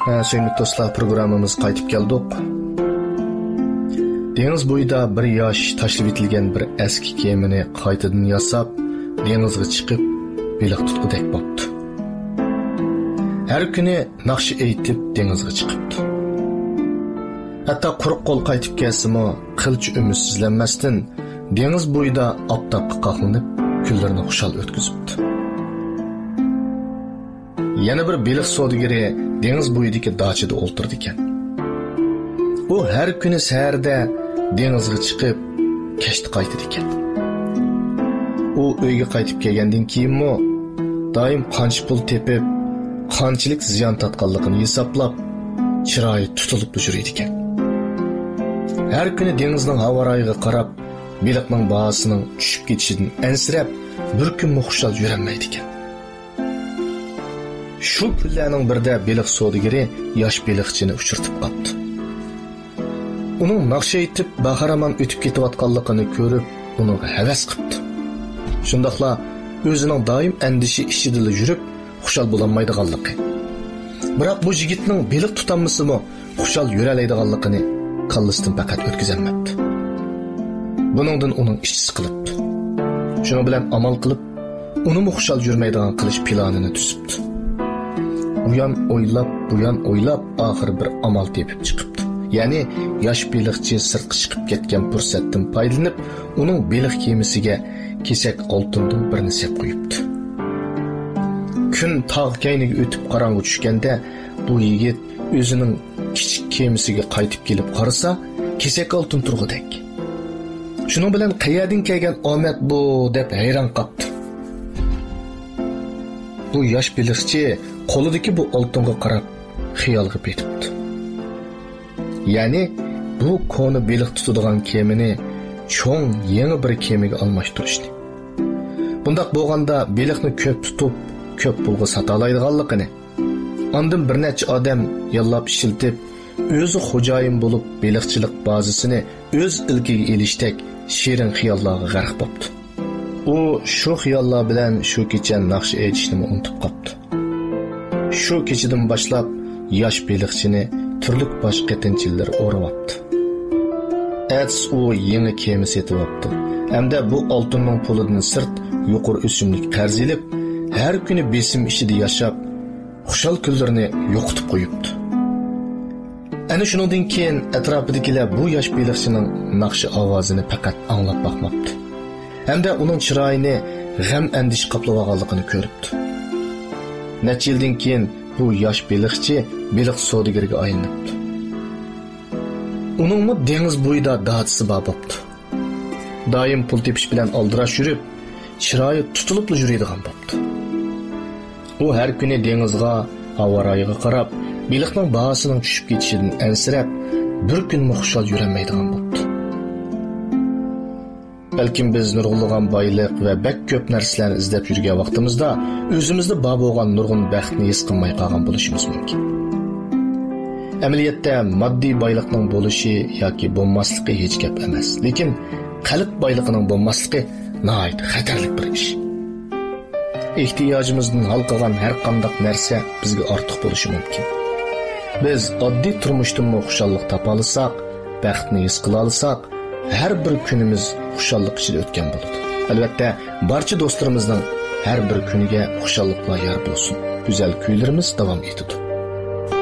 Sevgili dostlar, programımız qaytib keldik. Deniz boyida bir yaş taşlab etilgan bir eski kemini qaytadan yasab, dengizga chiqib, beliq tutqudek bo'ldi. Har kuni naqshi aytib dengizga chiqibdi. Hatto quruq qo'l qaytib kelsimi, qilchi umidsizlanmasdan dengiz boyida oftobga qaqlanib, kunlarini xushal o'tkazibdi. Yana bir beliq savdogari dengiz bo'yidagi dachada o'ltirdi ekan. U har kuni saharda dengizga chiqib, kechda qaytadi ekan. U uyga qaytib kelgandan keyinmi doim qancha pul tepib, qanchalik ziyon tatganligini hisoblab, chiroyi tutilib yuradi ekan. Har kuni dengizning havorayiga qarab, beliqning bahosining tushib ketishidan ansirab, bir kun xushal yurolmaydi ekan. Shu kunlarning birida beliq savdogari yosh beliqchini uchirtib qoldi. Uning naqsha aytib baharaman o'tib ketayotganligini ko'rib, uni havas qildi. Shundaqla o'zining doim andishi ichida yurib, xushal bo'lolmaydiganligi. Biroq bu yigitning beliq tutanmasimi, xushal yuralaydiganligini qallisidan faqat o'tkazolmadi. Buningdan uning ichi siqilibdi. Shuni bilan amal qilib, uni xushal yurmaydigan qilish planini tuzibdi. Buyan oylab, oxir bir amal tepib chiqibdi. Ya'ni yosh beliqchi sirtqa chiqib ketgan fursatdan foydalanib, uning beliq kemasiga kesak oltindan birini sep qo'yibdi. Kun tog' kayniga o'tib qorong'i tushganda, bu yigit o'zining kichik kemasiga qaytib kelib qarasa, kesak oltin turg'udek. Shuning bilan qayerdan kelgan omad bu deb hayron qoldi. Bu yosh beliqchi qo'lidagi bu oltinga qarab xiyolga petibdi. Ya'ni bu koni beliq tutadigan kemini cho'ng yangi bir kemiga almashtirishdi. Bundaq bo'lganda beliqni ko'p tutib, ko'p pulga sota oladiganligini, ondan bir necha odam yollab ishiltib, o'zi xo'jayin bo'lib beliqchilik bazasini o'z ilkiga elishdek shirin xiyollarga g'arq bo'ldi. U shu xiyollar bilan shu kecha naqsh aytishni unutib qoldi. Shu kechidan boshlab yosh beliqchini turli bosh qatinchilar o'rayapti. U yangi kema setib olibdi. Hamda bu oltinning pulidan sirt yuqori o'simlik qarz elib, har kuni besim ichida yashab, xushal kunlarini yo'qotib qo'yibdi. Ana shundan keyin atrofidagilar bu yosh beliqchining naqshi ovozini faqat anglab boqmabdi. Hamda uning chiroyini g'am andish qoplab ko'ribdi. Necha yildan keyin bu yosh beliqchi beliq savdogariga aylanibdi. Uningmi dengiz bo'yida dachasi bor bo'libdi. Doim pul tepish bilan aldirash yurib, chiroyi tutilib yuradigan bo'libdi. U har kuni dengizga, havorayiga qarab, beliqning bahosining tushib ketishidan ansirab, bir kun xushal yuramaydigan bo'libdi. Balkim biz nurg'ulg'an boyliq va bak ko'p narsalarni izlab yurgan vaqtimizda o'zimizda bor bo'lgan nurg'un baxtni his qilmay qolgan bo'lishimiz mumkin. Amaliyotda moddiy boyliqning bo'lishi yoki bo'lmasligi hech gap emas, lekin qalb boyligining bo'lmasligi nihoyat xatarli bir ish. Ehtiyojimizdan hal qilgan har qanday narsa bizga ortiq bo'lishi mumkin. Biz oddiy turmushdan xushallik topa olsak, baxtni his qila olsak, har bir kunimiz xushallik ichida o'tgan bo'ladi. Albatta, barcha do'stlarimizning har bir kuniga xushalliklar yor bo'lsin. Go'zal kuylarimiz davom etadi.